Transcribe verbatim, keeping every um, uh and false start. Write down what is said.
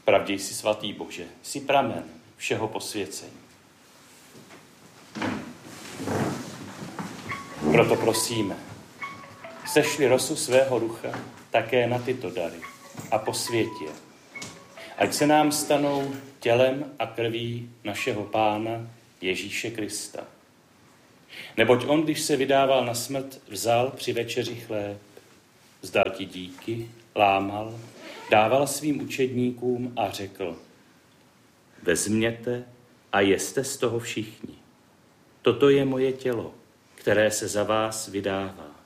Pravdě jsi svatý Bože, jsi pramen všeho posvěcení. Proto prosíme, sešli rosu svého ducha také na tyto dary a posvěť je, ať se nám stanou tělem a krví našeho Pána Ježíše Krista. Neboť on, když se vydával na smrt, vzal při večeři chléb, vzdal ti díky, lámal, dával svým učedníkům a řekl: vezměte a jeste z toho všichni. Toto je moje tělo, které se za vás vydává.